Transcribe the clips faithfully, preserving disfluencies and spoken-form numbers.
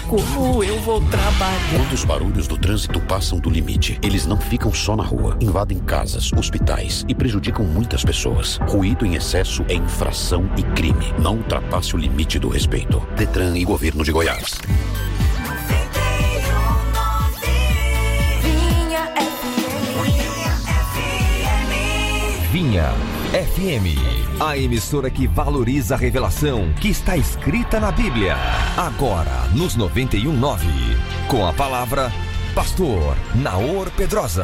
como eu vou trabalhar. Quando os barulhos do trânsito passam do limite, eles não ficam só na rua, invadem casas, hospitais e prejudicam muitas pessoas. Ruído em excesso é infração e crime. Não ultrapasse o limite do respeito. Detran e Governo de Goiás. Vinha F M, a emissora que valoriza a revelação que está escrita na Bíblia. Agora, nos noventa e um ponto nove, com a palavra Pastor Naor Pedrosa.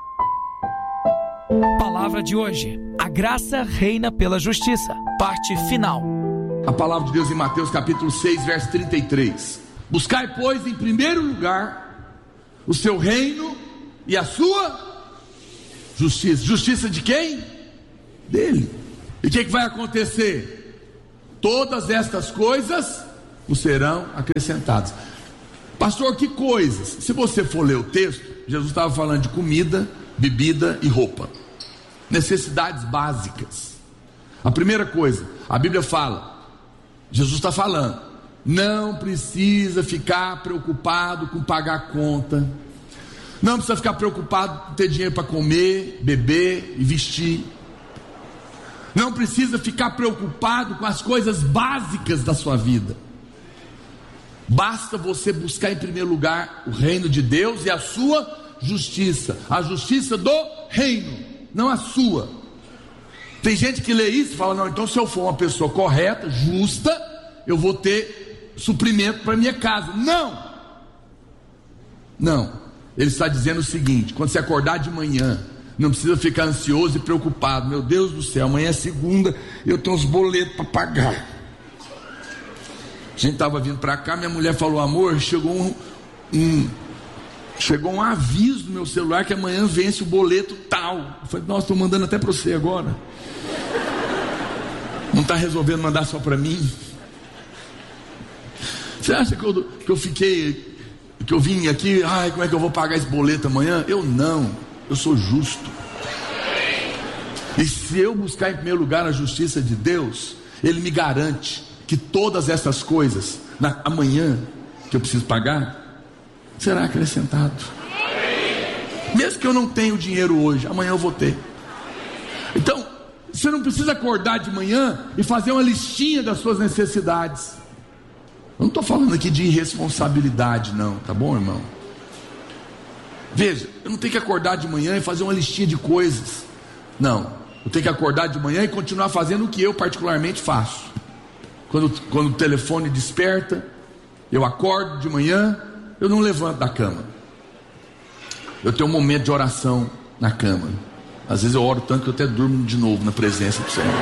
Palavra de hoje: a graça reina pela justiça. Parte final. A palavra de Deus em Mateus capítulo seis, verso trinta e três. Buscai, pois, em primeiro lugar o seu reino e a sua justiça. Justiça de quem? Dele. E o que, que vai acontecer? Todas estas coisas vos serão acrescentadas. Pastor, que coisas? Se você for ler o texto, Jesus estava falando de comida, bebida e roupa. Necessidades básicas. A primeira coisa, a Bíblia fala, Jesus está falando, não precisa ficar preocupado com pagar a conta. Não precisa ficar preocupado com ter dinheiro para comer, beber e vestir. Não precisa ficar preocupado com as coisas básicas da sua vida. Basta você buscar em primeiro lugar o reino de Deus e a sua justiça. A justiça do reino, não a sua. Tem gente que lê isso e fala, não, então se eu for uma pessoa correta, justa, eu vou ter suprimento para minha casa. Não! Não. Ele está dizendo o seguinte: quando você acordar de manhã, não precisa ficar ansioso e preocupado. Meu Deus do céu, amanhã é segunda, eu tenho uns boletos para pagar. A gente estava vindo para cá, minha mulher falou, amor, chegou um, um chegou um aviso no meu celular que amanhã vence o boleto tal. Eu falei, nossa, estou mandando até para você agora. Não está resolvendo mandar só para mim? Você acha que eu, que eu fiquei, que eu vim aqui, ai, como é que eu vou pagar esse boleto amanhã? Eu não. Eu sou justo. E se eu buscar em primeiro lugar a justiça de Deus, Ele me garante que todas essas coisas, na, amanhã que eu preciso pagar, será acrescentado. Mesmo que eu não tenha o dinheiro hoje, amanhã eu vou ter. Então, você não precisa acordar de manhã e fazer uma listinha das suas necessidades. Eu não estou falando aqui de irresponsabilidade não, tá bom, irmão? Veja, eu não tenho que acordar de manhã e fazer uma listinha de coisas. Não, eu tenho que acordar de manhã e continuar fazendo o que eu particularmente faço. Quando, quando o telefone desperta, eu acordo de manhã, eu não levanto da cama. Eu tenho um momento de oração na cama. Às vezes eu oro tanto que eu até durmo de novo na presença do Senhor.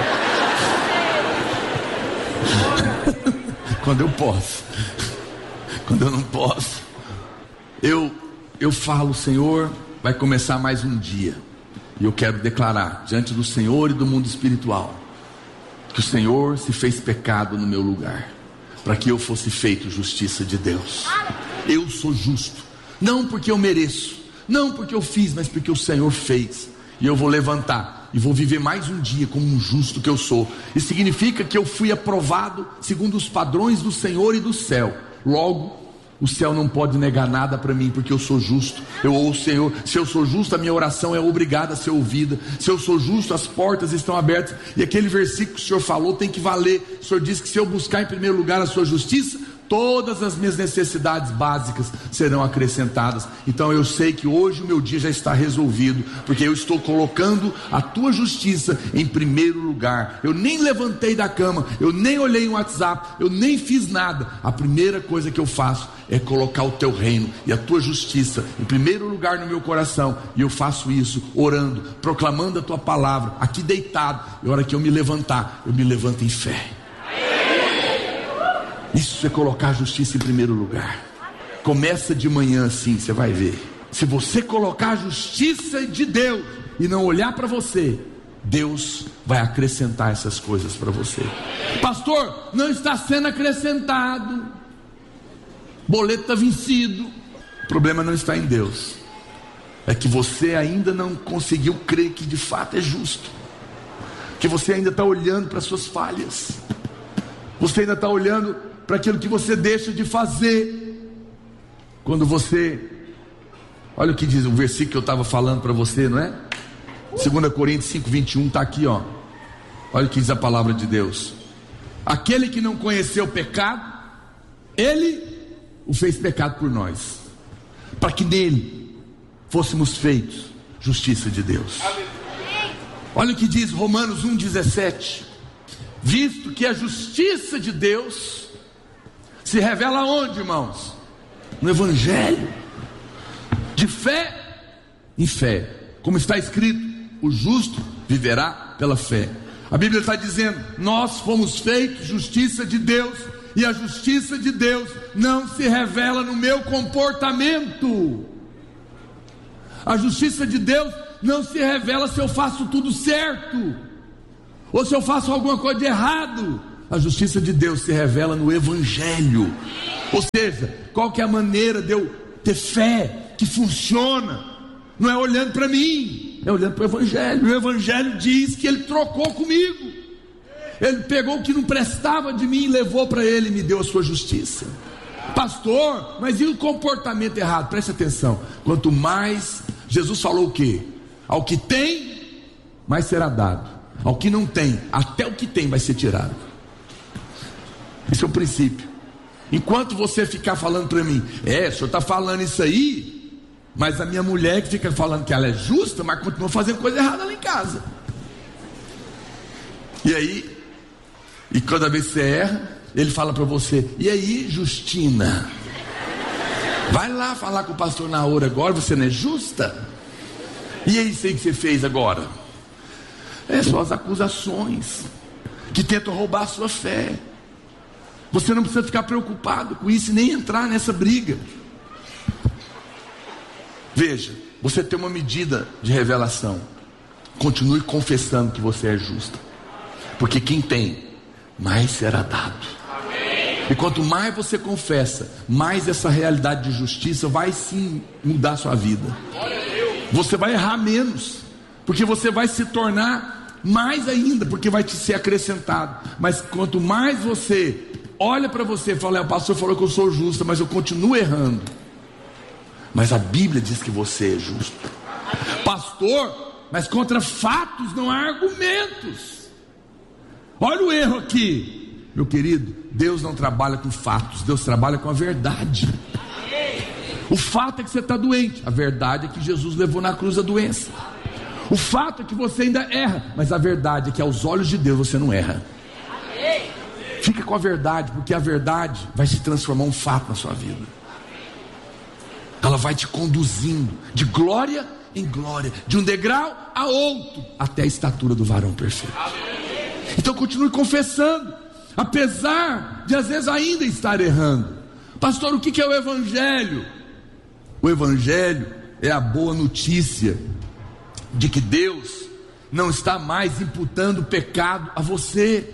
Quando eu posso. Quando eu não posso, eu... Eu falo, Senhor, vai começar mais um dia. E eu quero declarar diante do Senhor e do mundo espiritual que o Senhor se fez pecado no meu lugar, para que eu fosse feito justiça de Deus. Eu sou justo, não porque eu mereço, não porque eu fiz, mas porque o Senhor fez. E eu vou levantar e vou viver mais um dia como um justo que eu sou. Isso significa que eu fui aprovado segundo os padrões do Senhor e do céu. Logo, o céu não pode negar nada para mim, porque eu sou justo. Eu ouço o Senhor. Se eu sou justo, a minha oração é obrigada a ser ouvida. Se eu sou justo, as portas estão abertas. E aquele versículo que o Senhor falou tem que valer. O Senhor disse que se eu buscar em primeiro lugar a sua justiça, todas as minhas necessidades básicas serão acrescentadas. Então eu sei que hoje o meu dia já está resolvido, porque eu estou colocando a tua justiça em primeiro lugar. Eu nem levantei da cama, eu nem olhei um WhatsApp, eu nem fiz nada. A primeira coisa que eu faço é colocar o teu reino e a tua justiça em primeiro lugar no meu coração. E eu faço isso orando, proclamando a tua palavra, aqui deitado. E a hora que eu me levantar, eu me levanto em fé. Isso é colocar a justiça em primeiro lugar. Começa de manhã assim, você vai ver. Se você colocar a justiça de Deus e não olhar para você, Deus vai acrescentar essas coisas para você. Pastor, não está sendo acrescentado, boleto está vencido. O problema não está em Deus, é que você ainda não conseguiu crer que de fato é justo, que você ainda está olhando para as suas falhas, você ainda está olhando para aquilo que você deixa de fazer. quando você, olha o que diz o versículo que eu estava falando para você, não é? dois Coríntios cinco, vinte e um, está aqui, ó. Olha o que diz a palavra de Deus. Aquele que não conheceu o pecado, ele o fez pecado por nós, para que nele fôssemos feitos justiça de Deus. Olha o que diz Romanos um, dezessete. Visto que a justiça de Deus se revela onde, irmãos? No Evangelho, de fé em fé, como está escrito, o justo viverá pela fé. A Bíblia está dizendo, nós fomos feitos justiça de Deus, e a justiça de Deus não se revela no meu comportamento. A justiça de Deus não se revela se eu faço tudo certo, ou se eu faço alguma coisa de errado. A justiça de Deus se revela no Evangelho. Ou seja, qual que é a maneira de eu ter fé que funciona? Não é olhando para mim, é olhando para o Evangelho. O Evangelho diz que Ele trocou comigo. Ele pegou o que não prestava de mim e levou para Ele e me deu a sua justiça. Pastor, mas e o comportamento errado? Preste atenção. Quanto mais, Jesus falou o quê? Ao que tem, mais será dado. Ao que não tem, até o que tem vai ser tirado. Esse é o princípio. Enquanto você ficar falando para mim, é, o senhor está falando isso aí, mas a minha mulher que fica falando que ela é justa, mas continua fazendo coisa errada lá em casa. E aí, e cada vez que você erra, ele fala para você, e aí, Justina, vai lá falar com o pastor Naor agora, você não é justa? E aí, sei que você fez agora? É só as acusações que tentam roubar a sua fé. Você não precisa ficar preocupado com isso e nem entrar nessa briga. Veja, você tem uma medida de revelação. Continue confessando que você é justa, porque quem tem, mais será dado. E quanto mais você confessa, mais essa realidade de justiça vai sim mudar a sua vida. Você vai errar menos, porque você vai se tornar mais ainda, porque vai te ser acrescentado. Mas quanto mais você olha para você e fala, o pastor falou que eu sou justa, mas eu continuo errando. Mas a Bíblia diz que você é justo. Pastor, mas contra fatos não há argumentos. Olha o erro aqui. Meu querido, Deus não trabalha com fatos, Deus trabalha com a verdade. O fato é que você está doente, a verdade é que Jesus levou na cruz a doença. O fato é que você ainda erra, mas a verdade é que aos olhos de Deus você não erra. Fica com a verdade, porque a verdade vai se transformar em um fato na sua vida. Ela vai te conduzindo de glória em glória, de um degrau a outro, até a estatura do varão perfeito. Então continue confessando, apesar de às vezes ainda estar errando. Pastor, o que é o Evangelho? O Evangelho é a boa notícia de que Deus não está mais imputando pecado a você.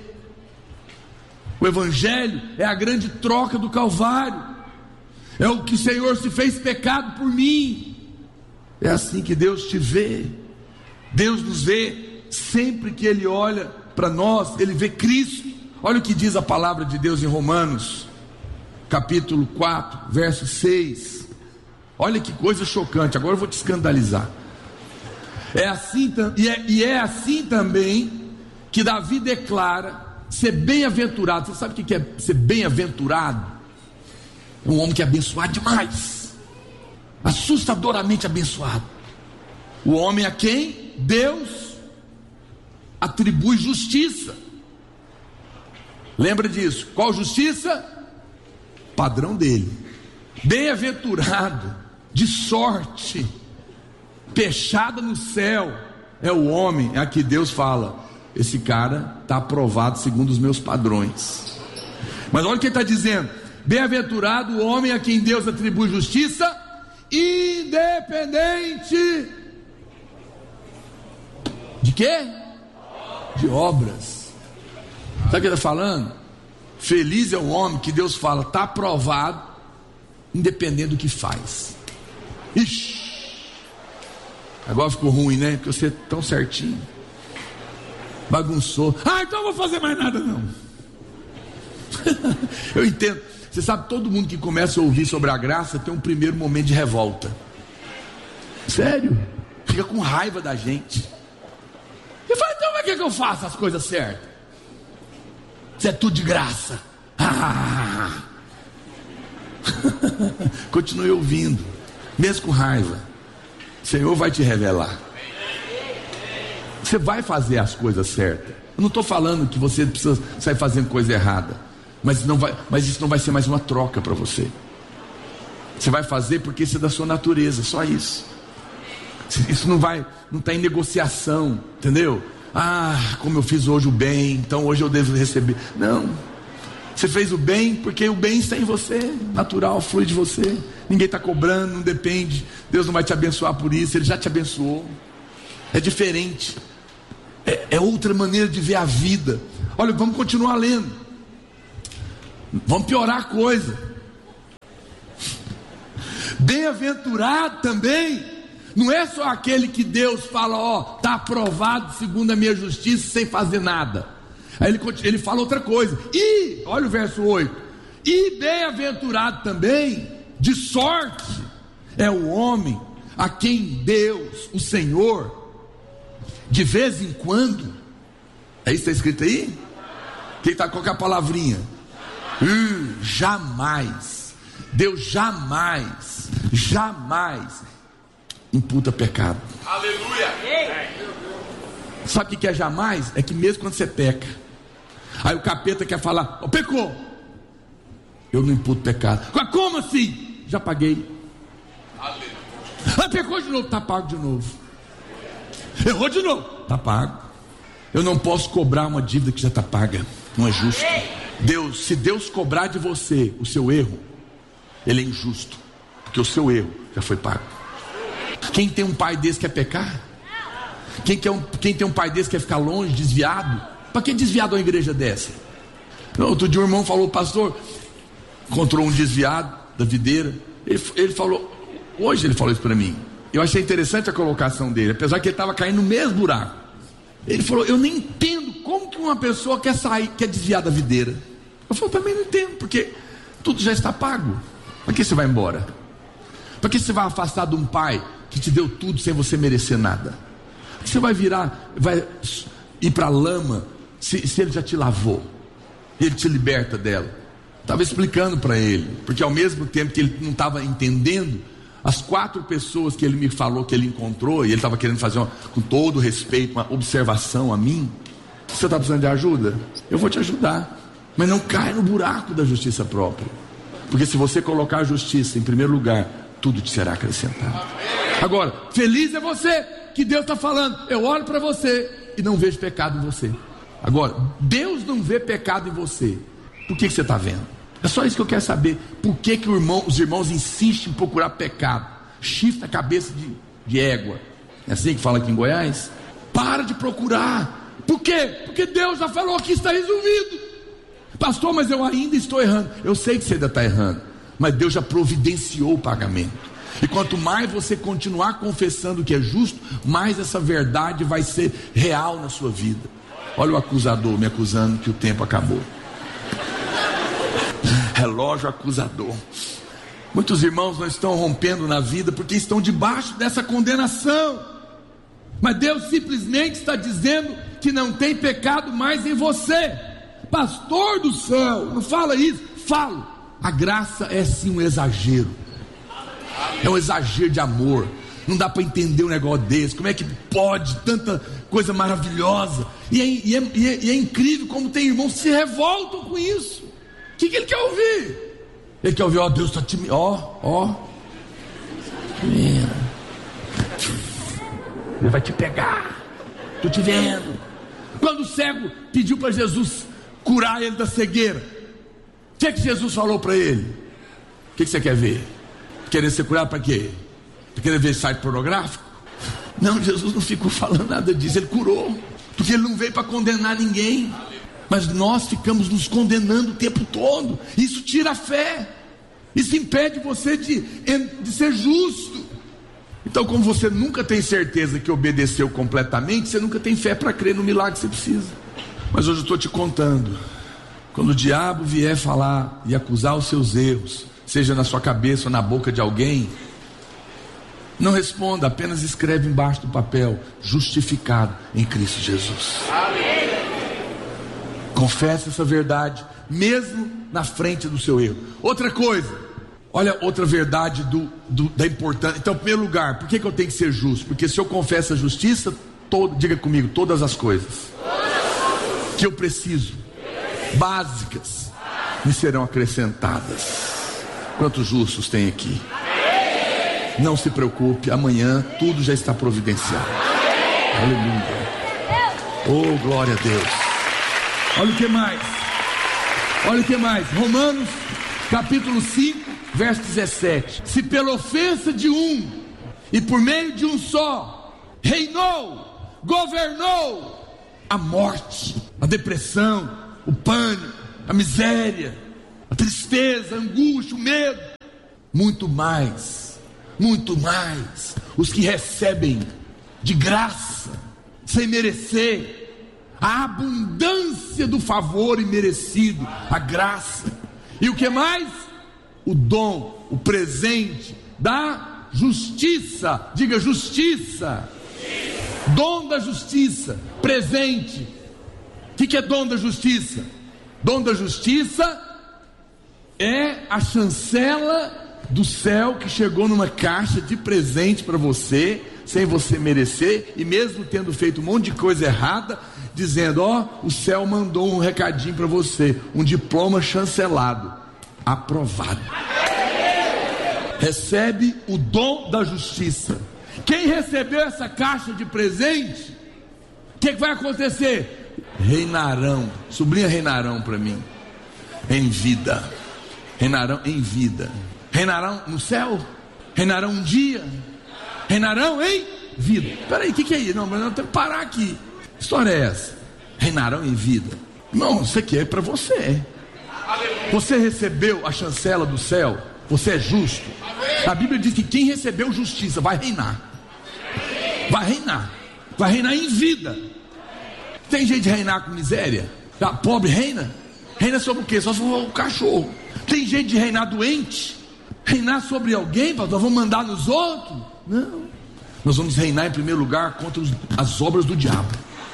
O Evangelho é a grande troca do Calvário. É o que o Senhor se fez pecado por mim. É assim que Deus te vê. Deus nos vê sempre que Ele olha para nós, Ele vê Cristo. Olha o que diz a palavra de Deus em Romanos capítulo quatro, verso seis. Olha que coisa chocante. Agora eu vou te escandalizar. É assim, e é, e é assim também que Davi declara ser bem-aventurado. Você sabe o que é ser bem-aventurado? É um homem que é abençoado demais, assustadoramente abençoado. O homem a quem Deus atribui justiça. Lembra disso? Qual justiça? Padrão dele. Bem-aventurado, de sorte, fechada no céu, é o homem a que Deus fala, esse cara está aprovado segundo os meus padrões. Mas olha o que ele está dizendo: bem-aventurado o homem a quem Deus atribui justiça, independente de quê? De obras. Sabe o que ele está falando? Feliz é o homem que Deus fala, está aprovado, independente do que faz. Ixi, agora ficou ruim, né? Porque você é tão certinho, bagunçou. Ah, então eu vou fazer mais nada não. Eu entendo. Você sabe, todo mundo que começa a ouvir sobre a graça tem um primeiro momento de revolta. Sério, fica com raiva da gente. E fala, então como é que eu faço as coisas certas? Isso é tudo de graça. Ah. Continue ouvindo, mesmo com raiva. O Senhor vai te revelar. Você vai fazer as coisas certas. Eu não estou falando que você precisa sair fazendo coisa errada, mas, não vai, mas isso não vai ser mais uma troca para você. Você vai fazer porque isso é da sua natureza, só isso. Isso não vai, não está em negociação, entendeu? Ah, como eu fiz hoje o bem, então hoje eu devo receber. Não, você fez o bem porque o bem está em você, natural, flui de você. Ninguém está cobrando, não depende. Deus não vai te abençoar por isso, Ele já te abençoou. É diferente, é, é outra maneira de ver a vida. Olha, vamos continuar lendo, vamos piorar a coisa. Bem-aventurado também não é só aquele que Deus fala, ó, está aprovado segundo a minha justiça sem fazer nada. Aí ele, ele fala outra coisa. E, olha o verso oito. E bem-aventurado também, de sorte, é o homem a quem Deus, o Senhor, de vez em quando, é isso que está escrito aí? Quem está com a palavrinha? Uh, jamais, Deus jamais, jamais imputa pecado. Aleluia! Sabe o que é jamais? É que mesmo quando você peca, aí o capeta quer falar, oh, pecou, eu não imputo pecado. Como assim? Já paguei. Aleluia. Ah, pecou de novo, está pago de novo. Errou de novo, está pago. Eu não posso cobrar uma dívida que já está paga, não é justo. Deus, se Deus cobrar de você o seu erro, Ele é injusto, porque o seu erro já foi pago. Quem tem um pai desse quer pecar? Quem, quer um, quem tem um pai desse quer ficar longe, desviado? Para que desviado uma igreja dessa? Outro dia um irmão falou, pastor, encontrou um desviado da videira. Ele, ele falou, hoje ele falou isso para mim. Eu achei interessante a colocação dele, apesar que ele estava caindo no mesmo buraco. Ele falou, eu nem entendo como que uma pessoa quer sair, quer desviar da videira. Eu falei, também não entendo, porque tudo já está pago. Para que você vai embora? Para que você vai afastar de um pai que te deu tudo sem você merecer nada? Você vai virar, vai ir para a lama se, se ele já te lavou, ele te liberta dela. Estava explicando para ele, porque ao mesmo tempo que ele não estava entendendo, as quatro pessoas que ele me falou que ele encontrou, e ele estava querendo fazer uma, com todo respeito, uma observação a mim. Você está precisando de ajuda? Eu vou te ajudar, mas não cai no buraco da justiça própria, porque se você colocar a justiça em primeiro lugar, tudo te será acrescentado. Agora, feliz é você que Deus está falando, eu olho para você e não vejo pecado em você. Agora, Deus não vê pecado em você, por que, que você está vendo? É só isso que eu quero saber. Por que, que o irmão, os irmãos insistem em procurar pecado? Chifre na cabeça de, de égua. É assim que fala aqui em Goiás? Para de procurar. Por quê? Porque Deus já falou que está resolvido. Pastor, mas eu ainda estou errando. Eu sei que você ainda está errando, mas Deus já providenciou o pagamento. E quanto mais você continuar confessando que é justo, mais essa verdade vai ser real na sua vida. Olha o acusador me acusando que o tempo acabou. Relógio acusador. Muitos irmãos não estão rompendo na vida porque estão debaixo dessa condenação, mas Deus simplesmente está dizendo que não tem pecado mais em você. Pastor do céu, não fala isso. Falo, a graça é sim um exagero, é um exagero de amor. Não dá para entender um negócio desse. Como é que pode tanta coisa maravilhosa? E é, e é, e é, e é incrível como tem irmãos que se revoltam com isso. O que, que ele quer ouvir? Ele quer ouvir, ó, Deus está te... Ó, ó. Ele vai te pegar. Estou te vendo. Quando o cego pediu para Jesus curar ele da cegueira, o que, que Jesus falou para ele? O que, que você quer ver? Querer ser curado para quê? Para querer ver site pornográfico? Não, Jesus não ficou falando nada disso. Ele curou, porque ele não veio para condenar ninguém. Mas nós ficamos nos condenando o tempo todo. Isso tira a fé. Isso impede você de, de ser justo. Então, como você nunca tem certeza que obedeceu completamente, você nunca tem fé para crer no milagre que você precisa. Mas hoje eu estou te contando Quando o diabo vier falar e acusar os seus erros, seja na sua cabeça ou na boca de alguém, não responda, apenas escreve embaixo do papel: justificado em Cristo Jesus. Amém. Confesse essa verdade, mesmo na frente do seu erro. Outra coisa, olha outra verdade do, do, da importância. Então, em primeiro lugar, por que, que eu tenho que ser justo? Porque se eu confesso a justiça, todo, diga comigo, todas as coisas que eu preciso, básicas, me serão acrescentadas. Quantos justos tem aqui? Não se preocupe, amanhã tudo já está providenciado. Aleluia. Oh, glória a Deus. Olha o que mais. Olha o que mais. Romanos capítulo cinco, verso dezessete. Se pela ofensa de um e por meio de um só reinou, governou a morte, a depressão, o pânico, a miséria, a tristeza, a angústia, o medo, muito mais, muito mais, os que recebem de graça, sem merecer, a abundância do favor imerecido, a graça, e o que mais? O dom, o presente da justiça. Diga justiça. Dom da justiça, presente. O que, que é dom da justiça? Dom da justiça é a chancela do céu que chegou numa caixa de presente para você, sem você merecer, e mesmo tendo feito um monte de coisa errada, dizendo: ó, o céu mandou um recadinho para você, um diploma chancelado, aprovado. Recebe o dom da justiça. Quem recebeu essa caixa de presente, o que, que vai acontecer? Reinarão, sublinha reinarão para mim, em vida. Reinarão em vida. Reinarão no céu? Reinarão um dia? Reinarão em vida. Peraí, o que, que é isso? Não, mas nós temos que parar aqui. Que história é essa? Reinarão em vida. Não, isso aqui é para você. Você recebeu a chancela do céu. Você é justo. A Bíblia diz que quem recebeu justiça vai reinar. Vai reinar. Vai reinar em vida. Tem jeito de reinar com miséria? A pobre reina? Reina sobre o quê? Só sobre o cachorro. Tem jeito de reinar doente? Reinar sobre alguém? Nós vamos mandar nos outros? Não. Nós vamos reinar em primeiro lugar contra os, as obras do diabo.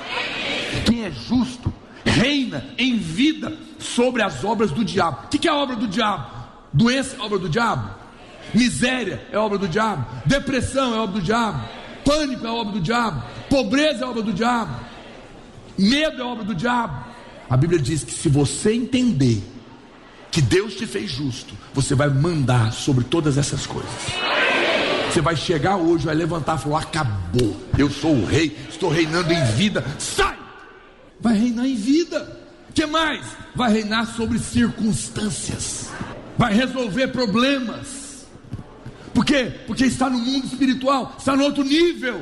Quem é justo reina em vida sobre as obras do diabo. O que, que é a obra do diabo? Doença é obra do diabo. Miséria é obra do diabo. Depressão é obra do diabo. Pânico é obra do diabo. Pobreza é obra do diabo. Medo é obra do diabo. A Bíblia diz que se você entender que Deus te fez justo, você vai mandar sobre todas essas coisas. Você vai chegar hoje, vai levantar e falar: acabou, eu sou o rei, estou reinando em vida. Sai! Vai reinar em vida. O que mais? Vai reinar sobre circunstâncias. Vai resolver problemas. Por quê? Porque está no mundo espiritual, está no outro nível.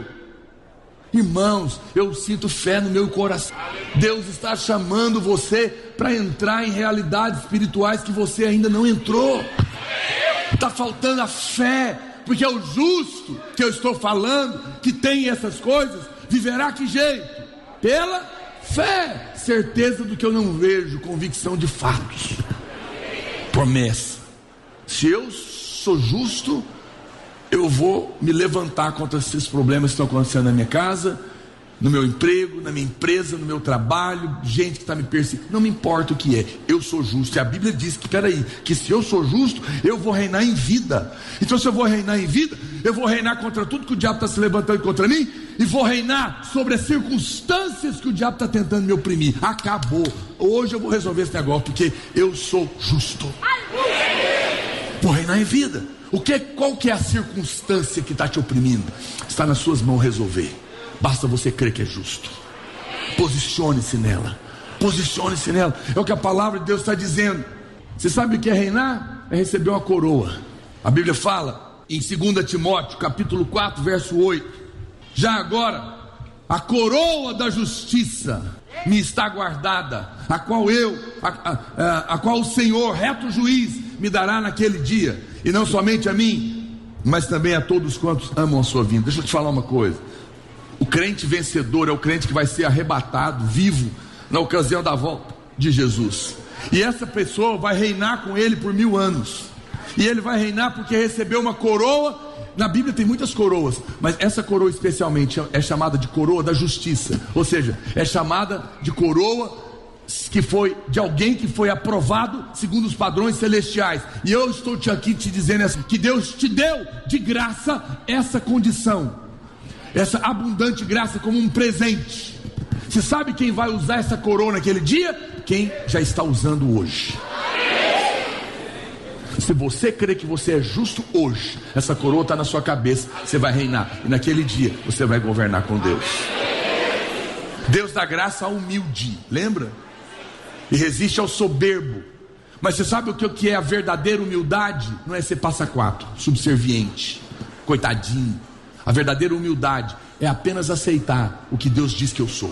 Irmãos, eu sinto fé no meu coração. Deus está chamando você para entrar em realidades espirituais que você ainda não entrou. Está faltando a fé, porque é o justo que eu estou falando, que tem essas coisas, viverá que jeito? Pela fé. Certeza do que eu não vejo, convicção de fatos, promessa. Se eu sou justo, eu vou me levantar contra esses problemas que estão acontecendo na minha casa, no meu emprego, na minha empresa, no meu trabalho, gente que está me perseguindo, não me importa o que é, eu sou justo. E a Bíblia diz que, peraí, que se eu sou justo, eu vou reinar em vida. Então, se eu vou reinar em vida, eu vou reinar contra tudo que o diabo está se levantando contra mim, e vou reinar sobre as circunstâncias que o diabo está tentando me oprimir. Acabou. Hoje eu vou resolver esse negócio, porque eu sou justo. Vou reinar em vida. O que, qual que é a circunstância que está te oprimindo? Está nas suas mãos resolver. Basta você crer que é justo. Posicione-se nela. Posicione-se nela. É o que a palavra de Deus está dizendo. Você sabe o que é reinar? É receber uma coroa. A Bíblia fala em dois Timóteo capítulo quatro, verso oito: já agora a coroa da justiça me está guardada, a qual eu, a, a, a, a qual o Senhor, reto juiz, me dará naquele dia, e não somente a mim, mas também a todos quantos amam a sua vinda. Deixa eu te falar uma coisa: o crente vencedor é o crente que vai ser arrebatado vivo na ocasião da volta de Jesus. E essa pessoa vai reinar com ele por mil anos. E ele vai reinar porque recebeu uma coroa. Na Bíblia tem muitas coroas, mas essa coroa especialmente é chamada de coroa da justiça. Ou seja, é chamada de coroa que foi de alguém que foi aprovado segundo os padrões celestiais. E eu estou aqui te dizendo que Deus te deu de graça essa condição, essa abundante graça, como um presente. Você sabe quem vai usar essa coroa naquele dia? Quem já está usando hoje. Se você crê que você é justo hoje, essa coroa está na sua cabeça, você vai reinar, e naquele dia você vai governar com Deus. Deus dá graça ao humilde, lembra? E resiste ao soberbo. Mas você sabe o que é a verdadeira humildade? Não é ser passa quatro, subserviente, coitadinho. A verdadeira humildade é apenas aceitar o que Deus diz que eu sou.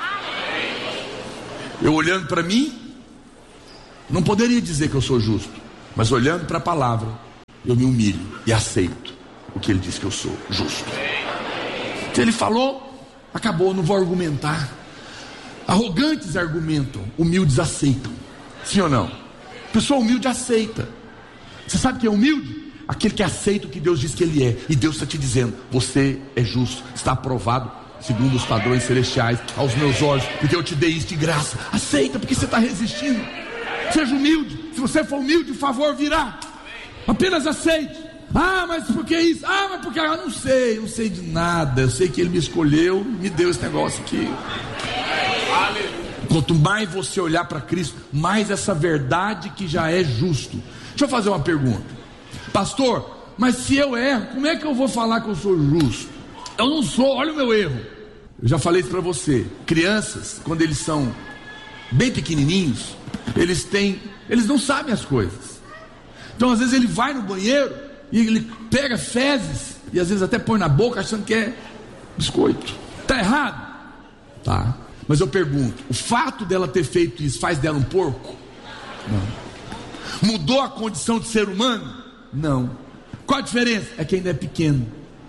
Eu olhando para mim, não poderia dizer que eu sou justo, mas olhando para a palavra, eu me humilho e aceito o que ele diz que eu sou, justo. Se ele falou, acabou, não vou argumentar. Arrogantes argumentam, humildes aceitam. Sim ou não? Pessoa humilde aceita. Você sabe quem é humilde? Aquele que aceita o que Deus diz que ele é. E Deus está te dizendo, você é justo, está aprovado segundo os padrões celestiais aos meus olhos, porque eu te dei isso de graça. Aceita, porque você está resistindo. Seja humilde. Se você for humilde, o favor virá. Apenas aceite. Ah, mas por que isso? Ah, mas porque eu não sei, eu não sei de nada. Eu sei que ele me escolheu, me deu esse negócio aqui. Quanto mais você olhar para Cristo, mais essa verdade que já é justo. Deixa eu fazer uma pergunta. Pastor, mas se eu erro, como é que eu vou falar que eu sou justo? Eu não sou, olha o meu erro. Eu já falei isso para você. Crianças, quando eles são bem pequenininhos, eles têm, eles não sabem as coisas. Então às vezes ele vai no banheiro e ele pega fezes e às vezes até põe na boca achando que é biscoito. Está errado? Tá. Mas eu pergunto, o fato dela ter feito isso faz dela um porco? Não. Mudou a condição de ser humano? Não. Qual a diferença? É que ainda é pequeno,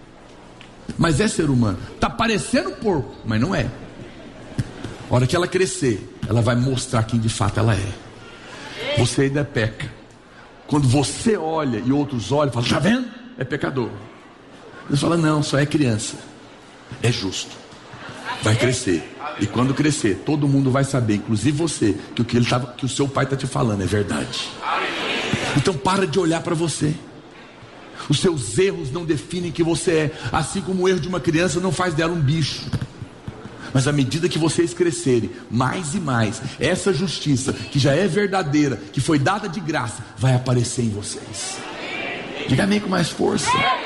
mas é ser humano. Está parecendo porco, mas não é. A hora que ela crescer, ela vai mostrar quem de fato ela é. Você ainda peca. Quando você olha e outros olham, fala, está vendo? É pecador. Deus fala, não, só é criança. É justo. Vai crescer. E quando crescer, todo mundo vai saber, inclusive você, que o que, ele tava, que o seu pai está te falando é verdade. Então para de olhar para você. Os seus erros não definem quem você é. Assim como o erro de uma criança não faz dela um bicho. Mas à medida que vocês crescerem, mais e mais, essa justiça, que já é verdadeira, que foi dada de graça, vai aparecer em vocês. Diga amém com mais força.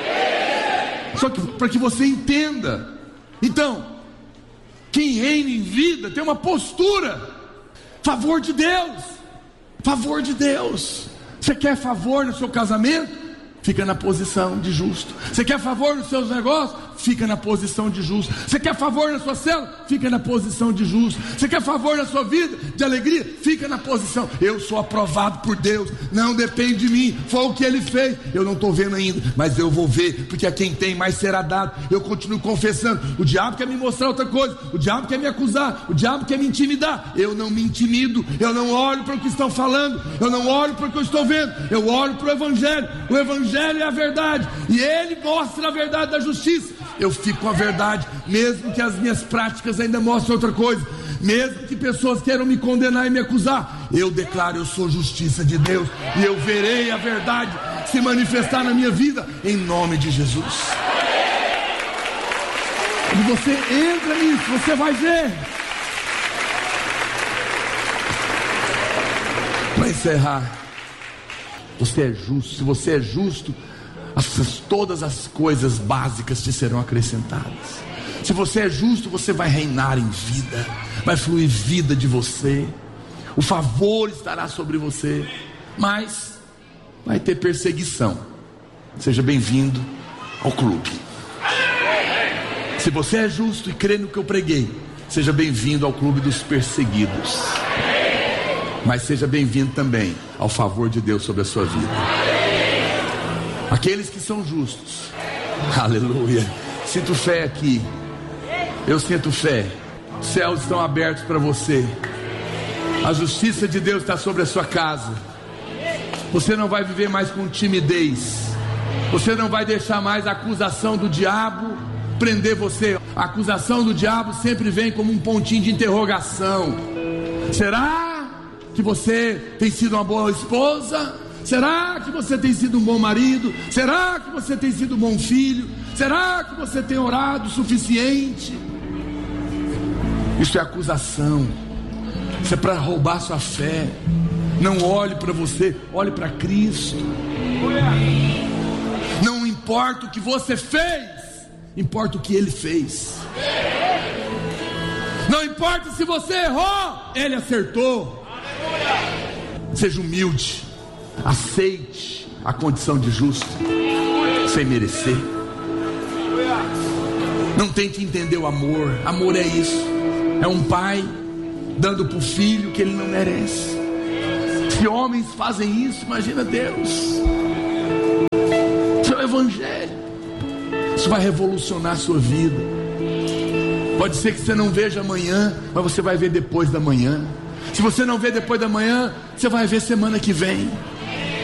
Só que para que você entenda. Então, quem reina em vida tem uma postura. Favor de Deus. Favor de Deus. Você quer favor no seu casamento? Fica na posição de justo. Você quer favor nos seus negócios? Fica na posição de justo. Você quer favor na sua célula? Fica na posição de justo. Você quer favor na sua vida, de alegria? Fica na posição. Eu sou aprovado por Deus. Não depende de mim. Foi o que Ele fez. Eu não estou vendo ainda, mas eu vou ver, porque a quem tem mais será dado. Eu continuo confessando. O diabo quer me mostrar outra coisa. O diabo quer me acusar. O diabo quer me intimidar. Eu não me intimido. Eu não olho para o que estão falando. Eu não olho para o que eu estou vendo. Eu olho para o Evangelho. O Evangelho é a verdade, e Ele mostra a verdade da justiça. Eu fico com a verdade, mesmo que as minhas práticas ainda mostrem outra coisa, mesmo que pessoas queiram me condenar e me acusar. Eu declaro, eu sou justiça de Deus, e eu verei a verdade se manifestar na minha vida, em nome de Jesus. E você entra nisso, você vai ver. Para encerrar, você é justo. Se você é justo, as, todas as coisas básicas te serão acrescentadas. Se você é justo, você vai reinar em vida, vai fluir vida de você, o favor estará sobre você, mas vai ter perseguição. Seja bem-vindo ao clube. Se você é justo e crê no que eu preguei, seja bem-vindo ao clube dos perseguidos. Mas seja bem-vindo também ao favor de Deus sobre a sua vida. Aqueles que são justos, aleluia. Sinto fé aqui. Eu sinto fé. Os céus estão abertos para você. A justiça de Deus está sobre a sua casa. Você não vai viver mais com timidez. Você não vai deixar mais a acusação do diabo prender você. A acusação do diabo sempre vem como um pontinho de interrogação. Será que você tem sido uma boa esposa? Será que você tem sido um bom marido? Será que você tem sido um bom filho? Será que você tem orado o suficiente? Isso é acusação. Isso é para roubar sua fé. Não olhe para você, olhe para Cristo. Não importa o que você fez, importa o que Ele fez. Não importa se você errou, Ele acertou. Seja humilde, aceite a condição de justo, sem merecer. Não tente entender o amor. Amor é isso, é um pai dando para o filho que ele não merece. Se homens fazem isso, imagina Deus. Isso é o Evangelho. Isso vai revolucionar a sua vida. Pode ser que você não veja amanhã, mas você vai ver depois da manhã. Se você não vê depois da manhã, você vai ver semana que vem.